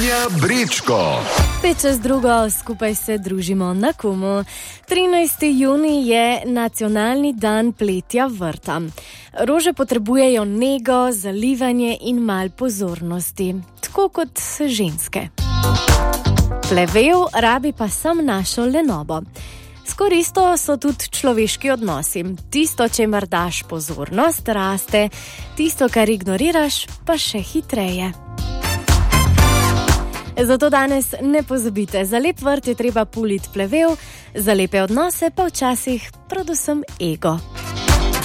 Tanja Brečko. 5-6-2, skupaj se družimo na Kumu. 13. junij je nacionalni dan pletja vrta. Rože potrebujejo nego, zalivanje in mal pozornosti, tako kot ženske. Plevel rabi pa sam našo lenobo. Skoraj isto so tudi človeški odnosi. Tisto, čemur daš pozornost, raste, tisto, kar ignoriraš, pa še hitreje. Zato danes ne pozabite, za lep vrt je treba puliti plevel, za lepe odnose pa včasih predvsem ego.